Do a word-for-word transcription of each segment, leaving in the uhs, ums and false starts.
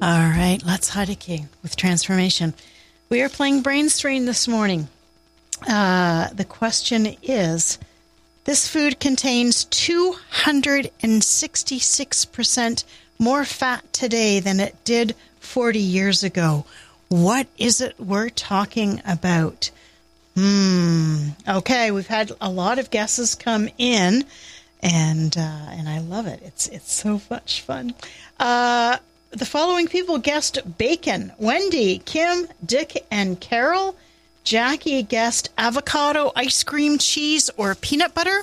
All right, let's Hadiki with transformation. We are playing Brain Strain this morning. Uh, the question is, this food contains two hundred sixty-six percent more fat today than it did forty years ago. What is it we're talking about? Hmm. Okay, we've had a lot of guesses come in, and uh, and I love it. It's it's so much fun. Uh, the following people guessed bacon: Wendy, Kim, Dick, and Carol. Jackie guessed avocado, ice cream, cheese, or peanut butter.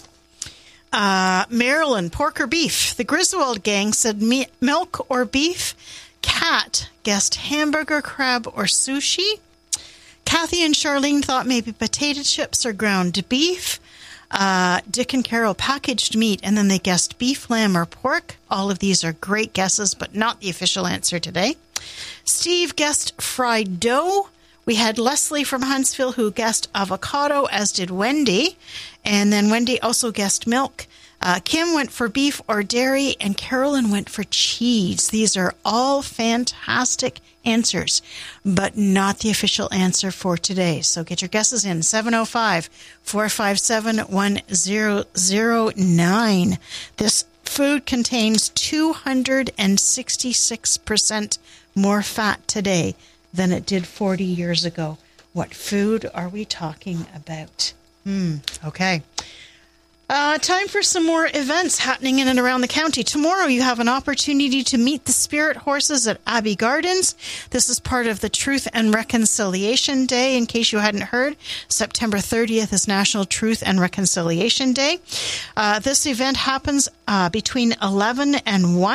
Uh, Marilyn, pork or beef. The Griswold gang said me- milk or beef. Kat guessed hamburger, crab, or sushi. Kathy and Charlene thought maybe potato chips or ground beef. Uh, Dick and Carol packaged meat, and then they guessed beef, lamb, or pork. All of these are great guesses, but not the official answer today. Steve guessed fried dough. We had Leslie from Huntsville who guessed avocado, as did Wendy. And then Wendy also guessed milk. Uh, Kim went for beef or dairy, and Carolyn went for cheese. These are all fantastic answers, but not the official answer for today. So get your guesses in. seven oh five, four five seven, one oh oh nine. This food contains two hundred sixty-six percent more fat today than it did forty years ago. What food are we talking about? Hmm, okay. Uh, time for some more events happening in and around the county. Tomorrow you have an opportunity to meet the spirit horses at Abbey Gardens. This is part of the Truth and Reconciliation Day. In case you hadn't heard, September thirtieth is National Truth and Reconciliation Day. Uh, this event happens uh, between eleven and one.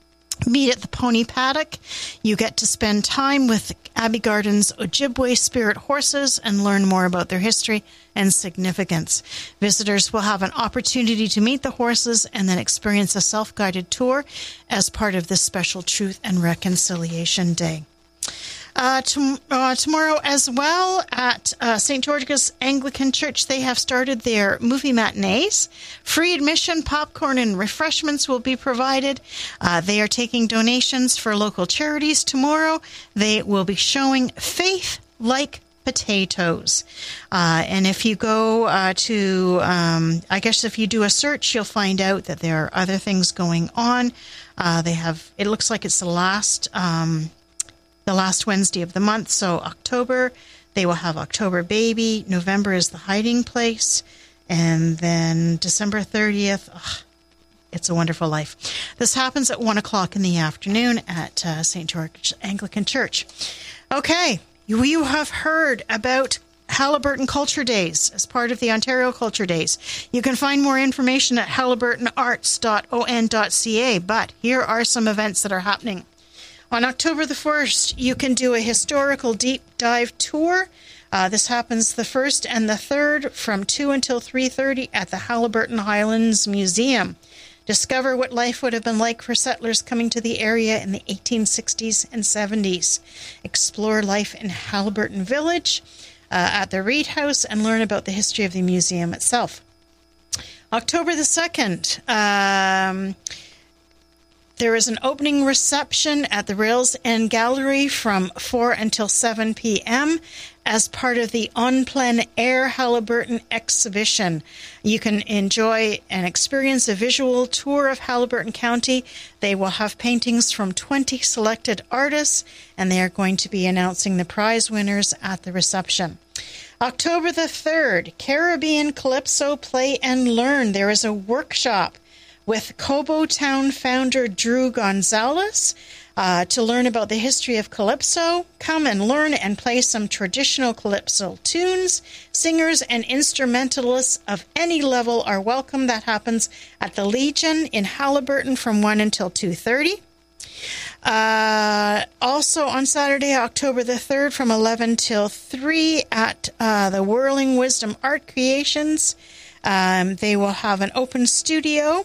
Meet at the Pony Paddock. You get to spend time with Abbey Gardens Ojibwe spirit horses and learn more about their history and significance. Visitors will have an opportunity to meet the horses and then experience a self-guided tour as part of this special Truth and Reconciliation Day. Uh, to, uh, tomorrow as well at uh, Saint George's Anglican Church, they have started their movie matinees. Free admission, popcorn, and refreshments will be provided. Uh, they are taking donations for local charities tomorrow. They will be showing Faith Like Potatoes. Uh, and if you go uh, to, um, I guess if you do a search, you'll find out that there are other things going on. Uh, they have, it looks like it's the last... Um, the last Wednesday of the month, so October, they will have October Baby. November is the hiding place. And then December thirtieth, ugh, It's a Wonderful Life. This happens at one o'clock in the afternoon at uh, Saint George Anglican Church. Okay, you, you have heard about Haliburton Culture Days as part of the Ontario Culture Days. You can find more information at haliburton arts dot o n dot c a, but here are some events that are happening. On October the first, you can do a historical deep dive tour. Uh, this happens the first and the third from two until three thirty at the Haliburton Highlands Museum. Discover what life would have been like for settlers coming to the area in the eighteen sixties and seventies. Explore life in Haliburton Village uh, at the Reed House and learn about the history of the museum itself. October the second, um... there is an opening reception at the Rails End Gallery from four until seven p.m. as part of the On Plein Air Haliburton exhibition. You can enjoy and experience a visual tour of Haliburton County. They will have paintings from twenty selected artists, and they are going to be announcing the prize winners at the reception. October the third, Caribbean Calypso Play and Learn. There is a workshop with Cobo Town founder Drew Gonzalez uh, to learn about the history of Calypso. Come and learn and play some traditional Calypso tunes. Singers and instrumentalists of any level are welcome. That happens at the Legion in Haliburton from one until two thirty. Uh, also on Saturday, October the third, from eleven till three at uh, the Whirling Wisdom Art Creations. Um, they will have an open studio.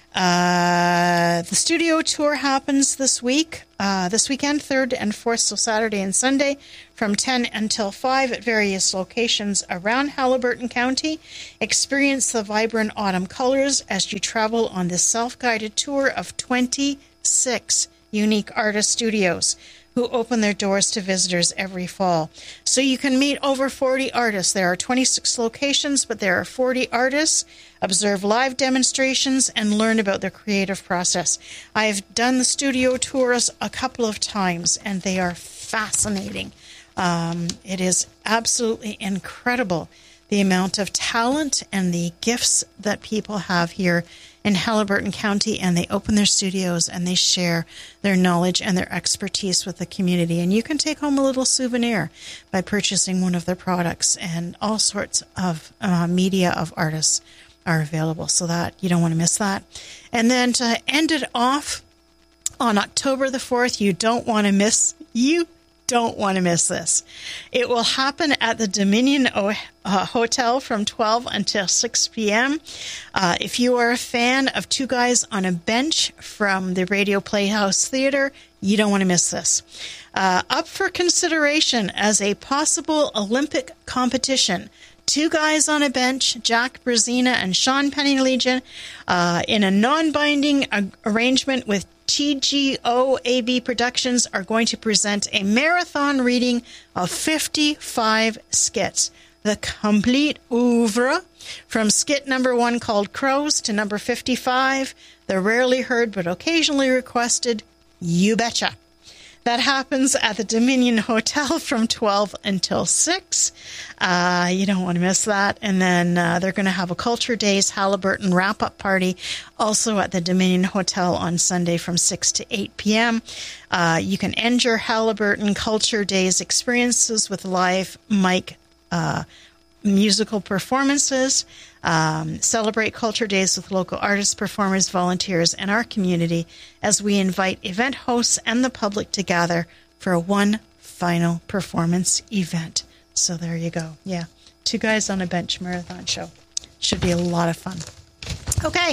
Uh, the studio tour happens this week, uh, this weekend, third and fourth, so Saturday and Sunday, from ten until five at various locations around Haliburton County. Experience the vibrant autumn colors as you travel on this self-guided tour of twenty-six unique artist studios who open their doors to visitors every fall. So you can meet over forty artists. There are twenty-six locations, but there are forty artists. Observe live demonstrations and learn about their creative process. I've done the studio tours a couple of times, and they are fascinating. Um, it is absolutely incredible, the amount of talent and the gifts that people have here in Haliburton County, and they open their studios and they share their knowledge and their expertise with the community. And you can take home a little souvenir by purchasing one of their products, and all sorts of uh, media of artists are available, so that you don't want to miss that. And then to end it off on October the fourth, you don't want to miss, you don't want to miss this. It will happen at the Dominion o- uh, Hotel from twelve until six p.m. Uh, if you are a fan of Two Guys on a Bench from the Radio Playhouse Theater, you don't want to miss this. Uh, up for consideration as a possible Olympic competition, Two Guys on a Bench, Jack Brazina and Sean Penny-Legion, uh, in a non-binding ag- arrangement with T G O A B Productions, are going to present a marathon reading of fifty-five skits. The complete oeuvre, from skit number one called Crows to number fifty-five, the rarely heard but occasionally requested You Betcha. That happens at the Dominion Hotel from twelve until six. Uh, you don't want to miss that. And then uh, they're going to have a Culture Days Haliburton wrap-up party also at the Dominion Hotel on Sunday from six to eight p.m. Uh, you can end your Haliburton Culture Days experiences with live mic uh, musical performances. Um, celebrate Culture Days with local artists, performers, volunteers, and our community as we invite event hosts and the public to gather for one final performance event. So there you go. Yeah, Two Guys on a Bench marathon show. Should be a lot of fun. Okay,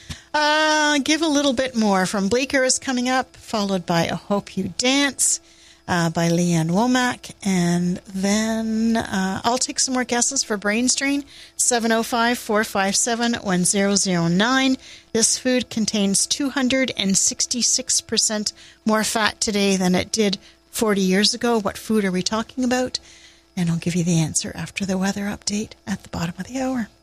uh, give a little bit more. From Bleecker is coming up, followed by I Hope You Dance. Uh, by Leanne Womack. And then uh, I'll take some more guesses for Brains Drain, seven oh five, four five seven, one oh oh nine. This food contains two hundred sixty-six percent more fat today than it did forty years ago. What food are we talking about? And I'll give you the answer after the weather update at the bottom of the hour.